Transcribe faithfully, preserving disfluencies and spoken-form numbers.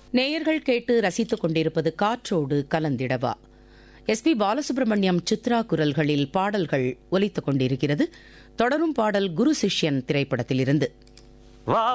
நேயர்கள் கேட்டு ரசித்துக் கொண்டிருப்பது காற்றோடு கலந்திடவா. எஸ் பி பாலசுப்ரமணியம், சித்ரா குரல்களில் பாடல்கள் ஒலித்துக் கொண்டிருக்கிறது. தொடரும் பாடல் குரு சிஷ்யன் திரைப்படத்திலிருந்து. வா